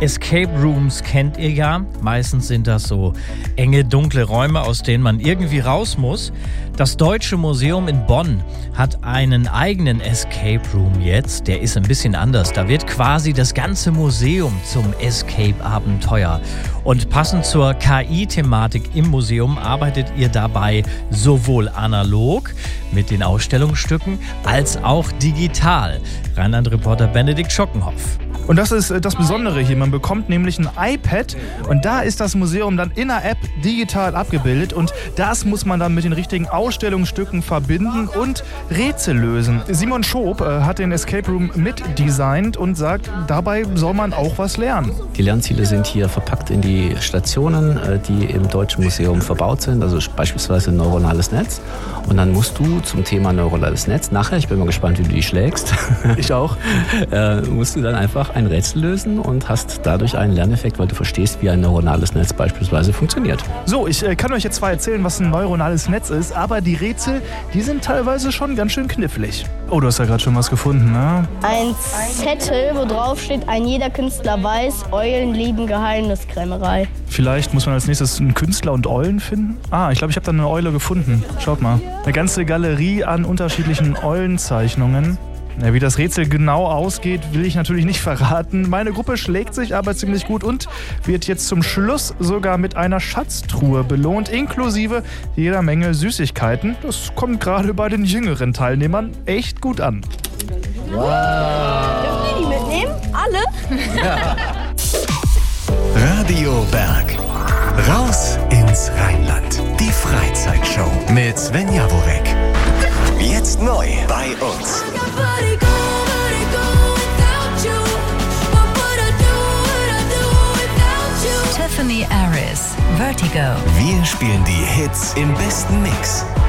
Escape Rooms kennt ihr ja. Meistens sind das so enge, dunkle Räume, aus denen man irgendwie raus muss. Das Deutsche Museum in Bonn hat einen eigenen Escape Room jetzt. Der ist ein bisschen anders. Da wird quasi das ganze Museum zum Escape-Abenteuer. Und passend zur KI-Thematik im Museum arbeitet ihr dabei sowohl analog mit den Ausstellungsstücken als auch digital. Rheinland-Reporter Benedikt Schockenhoff. Und das ist das Besondere hier. Man bekommt nämlich ein iPad und da ist das Museum dann in der App digital abgebildet und das muss man dann mit den richtigen Ausstellungsstücken verbinden und Rätsel lösen. Simon Schob hat den Escape Room mitdesignt und sagt, dabei soll man auch was lernen. Die Lernziele sind hier verpackt in die Stationen, die im Deutschen Museum verbaut sind, also beispielsweise ein neuronales Netz. Und dann musst du zum Thema neuronales Netz, nachher, ich bin mal gespannt, wie du die schlägst. Ich auch. Musst du dann einfach ein Rätsel lösen und hast dadurch einen Lerneffekt, weil du verstehst, wie ein neuronales Netz beispielsweise funktioniert. So, ich kann euch jetzt zwar erzählen, was ein neuronales Netz ist, aber die Rätsel, die sind teilweise schon ganz schön knifflig. Oh, du hast ja gerade schon was gefunden, ne? Ein Zettel, wo drauf steht, ein jeder Künstler weiß, Eulen lieben Geheimniskrämerei. Vielleicht muss man als nächstes einen Künstler und Eulen finden. Ich glaube, ich habe da eine Eule gefunden. Schaut mal. Eine ganze Galerie an unterschiedlichen Eulenzeichnungen. Ja, wie das Rätsel genau ausgeht, will ich natürlich nicht verraten. Meine Gruppe schlägt sich aber ziemlich gut und wird jetzt zum Schluss sogar mit einer Schatztruhe belohnt, inklusive jeder Menge Süßigkeiten. Das kommt gerade bei den jüngeren Teilnehmern echt gut an. Wow. Dürfen wir die mitnehmen? Alle? Ja. Radio Berg. Raus ins Rheinland. Die Freizeitshow mit Sven Jaworek. Jetzt neu bei uns. Tiffany Aris, Vertigo. Wir spielen die Hits im besten Mix.